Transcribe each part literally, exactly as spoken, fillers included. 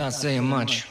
Not saying much.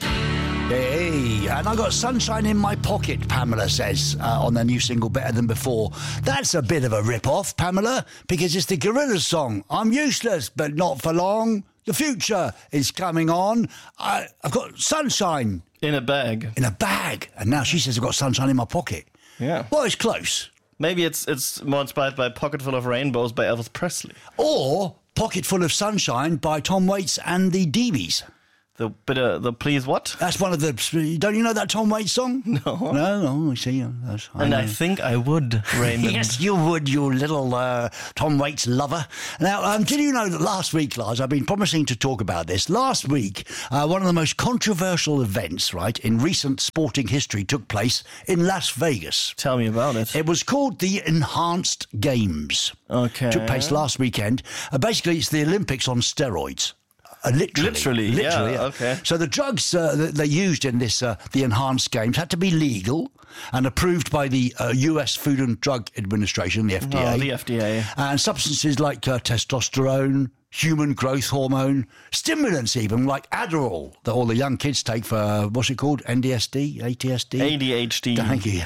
Hey, and I got sunshine in my pocket, Pamela says, uh, on their new single, Better Than Before. That's a bit of a rip-off, Pamela, because it's the Gorillaz song. I'm useless, but not for long. The future is coming on. I, I've got sunshine. In a bag. In a bag. And now she says I've got sunshine in my pocket. Yeah. Well, it's close. Maybe it's it's more inspired by Pocket Full of Rainbows by Elvis Presley. Or Pocket Full of Sunshine by Tom Waits and the D Bs. The bit of the please what? That's one of the... Don't you know that Tom Waits song? No. No? Oh, I see. That's, I and know. I think I would, Raymond. Yes, you would, you little uh, Tom Waits lover. Now, um, did you know that last week, Lars, I've been promising to talk about this. Last week, uh, one of the most controversial events, right, in recent sporting history took place in Las Vegas. Tell me about it. It was called the Enhanced Games. Okay. Took place last weekend. Uh, basically, it's the Olympics on steroids. Uh, literally, literally, literally, yeah, okay. So the drugs uh, that they used in this, uh, the enhanced games, had to be legal and approved by the uh, U S Food and Drug Administration, the F D A. Oh, the F D A. And substances like uh, testosterone, human growth hormone, stimulants even, like Adderall, that all the young kids take for, uh, what's it called, N D S D, A T S D? A D H D. Thank you.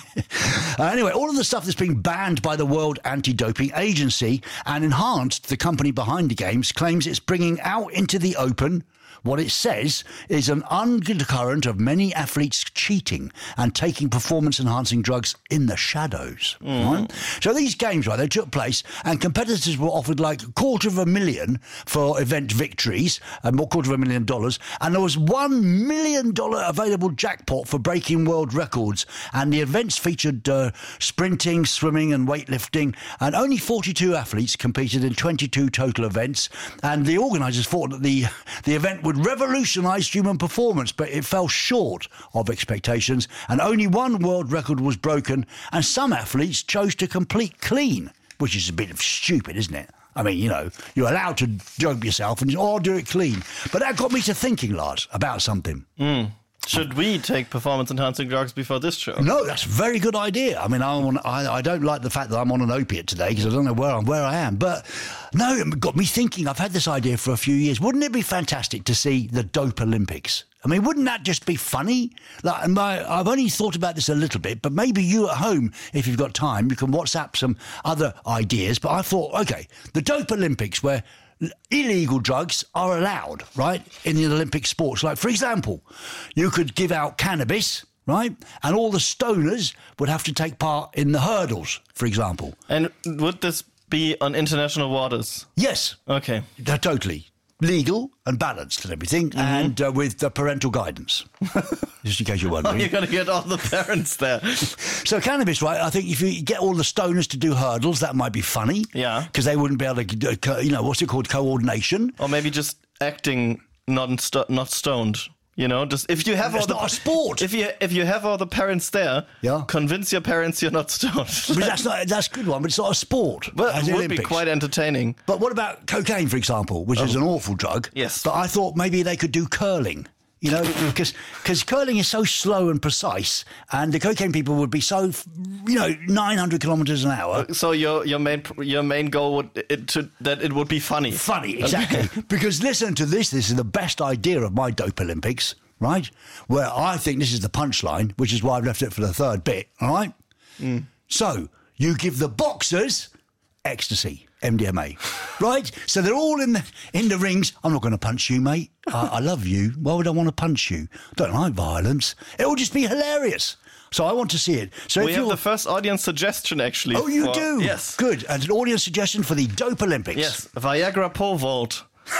uh, anyway, all of the stuff that's been banned by the World Anti-Doping Agency and Enhanced, the company behind the games, claims it's bringing out into the open what it says is an undercurrent of many athletes cheating and taking performance-enhancing drugs in the shadows. Mm. Right? So these games, right, they took place and competitors were offered like a quarter of a million for event victories, and more quarter of a million dollars, and there was one million dollars available jackpot for breaking world records, and the events featured uh, sprinting, swimming and weightlifting, and only forty-two athletes competed in twenty-two total events, and the organisers thought that the, the event would revolutionise human performance, but it fell short of expectations, and only one world record was broken, and some athletes chose to complete clean, which is a bit of stupid, isn't it? I mean, you know, you're allowed to dope yourself and oh, do it clean. But that got me to thinking, Lars, about something. Mm. Should we take performance-enhancing drugs before this show? No, that's a very good idea. I mean, I'm on, I, I don't like the fact that I'm on an opiate today because I don't know where I'm where I am. But no, it got me thinking. I've had this idea for a few years. Wouldn't it be fantastic to see the Dope Olympics? I mean, wouldn't that just be funny? Like, my, I've only thought about this a little bit, but maybe you at home, if you've got time, you can WhatsApp some other ideas. But I thought, okay, the Dope Olympics where illegal drugs are allowed, right, in the Olympic sports. Like, for example, you could give out cannabis, right, and all the stoners would have to take part in the hurdles, for example. And would this be on international waters? Yes. Okay. Uh, totally. Legal and balanced and everything, mm-hmm. and uh, with uh, parental guidance, just in case you're wondering. Oh, you're going to get all the parents there. So cannabis, right, I think if you get all the stoners to do hurdles, that might be funny. Yeah. Because they wouldn't be able to, you know, what's it called, coordination. Or maybe just acting not, st- not stoned. You know, just if you have it's all the not a sport. If you if you have all the parents there, yeah. convince your parents you're not stoned. But that's not that's a good one, but it's not a sport. Well, it would Olympics. be quite entertaining. But what about cocaine, for example, which oh. is an awful drug? Yes. But I thought maybe they could do curling. You know, because because curling is so slow and precise, and the cocaine people would be so, you know, nine hundred kilometers an hour. So your your main your main goal would it to that it would be funny. Funny, exactly. Because listen to this. This is the best idea of my Dope Olympics, right? Where I think this is the punchline, which is why I've left it for the third bit. All right. Mm. So you give the boxers ecstasy, M D M A, right? So they're all in the in the rings. I'm not going to punch you, mate. I, I love you. Why would I want to punch you? I don't like violence. It will just be hilarious. So I want to see it. So we if have you're... the first audience suggestion, actually. Oh, you for... do? Yes. Good. And an audience suggestion for the Dope Olympics. Yes. Viagra pole vault.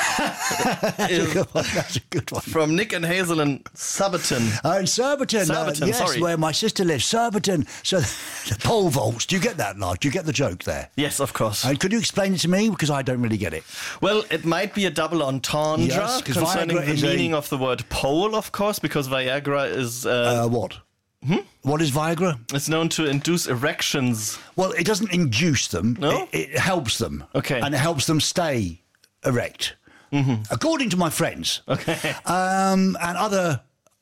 That's a good one. That's a good one. From Nick and Hazel in Surbiton. Oh, in Surbiton. Surbiton, uh, yes, sorry. where my sister lives. Surbiton. So the pole vaults. Do you get that, Lars? Do you get the joke there? Yes, of course. And could you explain it to me? Because I don't really get it. Well, it might be a double entendre Yes, 'cause concerning Viagra the is meaning a- of the word pole, of course, because Viagra is... Uh, Uh, what? Hmm? What is Viagra? It's known to induce erections. Well, it doesn't induce them. No? It, it helps them. Okay. And it helps them stay erect. Mm-hmm. According to my friends. Okay. Um, and other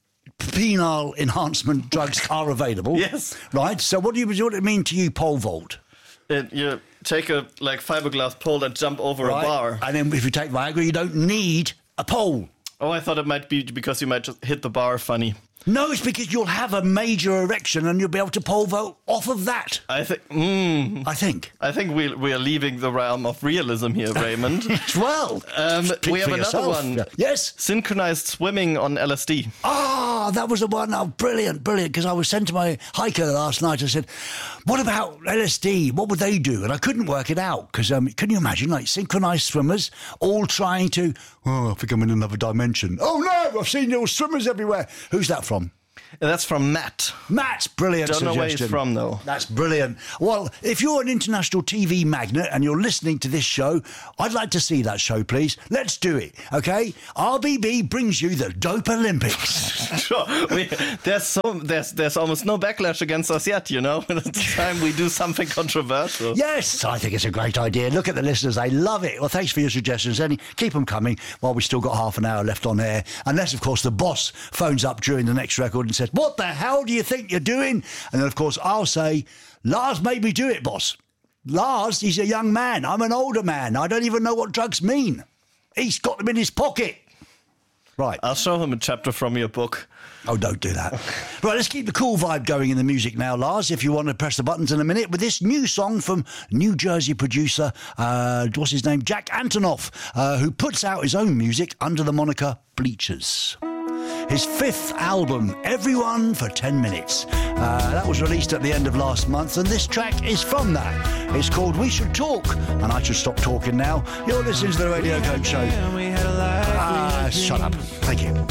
penile enhancement drugs are available. Yes. Right? So what do you what does it mean to you, pole vault? It, you take a like fiberglass pole and jump over Right? a bar. And then if you take Viagra, you don't need a pole. Oh, I thought it might be because you might just hit the bar funny. No, it's because you'll have a major erection and you'll be able to pole vault off of that. I think. Mm, I think. I think we we are leaving the realm of realism here, Raymond. Well, um, we have another yourself. one. Yeah. Yes. Synchronized swimming on L S D. Ah, that was the one. Oh, brilliant, brilliant. Because I was sent to my hiker last night. I said, "What about L S D? What would they do?" And I couldn't work it out because um, can you imagine, like synchronized swimmers all trying to? Oh, I think I'm in another dimension. Oh no, I've seen little swimmers everywhere. Who's that from? And that's from Matt. Matt's brilliant Don't suggestion. know where he's from, though. That's brilliant. Well, if you're an international T V magnate and you're listening to this show, I'd like to see that show, please. Let's do it, okay? R B B brings you the Dope Olympics. Sure. We, there's so there's there's almost no backlash against us yet, you know. It's time we do something controversial. Yes, I think it's a great idea. Look at the listeners; they love it. Well, thanks for your suggestions, Eddie. Keep them coming while we still got half an hour left on air. Unless, of course, the boss phones up during the next record and says, "What the hell do you think you're doing?" And then, of course, I'll say, "Lars made me do it, boss. Lars, he's a young man. I'm an older man. I don't even know what drugs mean. He's got them in his pocket." Right. I'll show him a chapter from your book. Oh, don't do that. Right, let's keep the cool vibe going in the music now, Lars, if you want to press the buttons in a minute, with this new song from New Jersey producer, uh, what's his name, Jack Antonoff, uh, who puts out his own music under the moniker Bleachers. His fifth album, Everyone for ten minutes. Uh, that was released at the end of last month, and this track is from that. It's called We Should Talk, and I should stop talking now. You're listening to the Radio Coach Show. Ah, shut up. Thank you.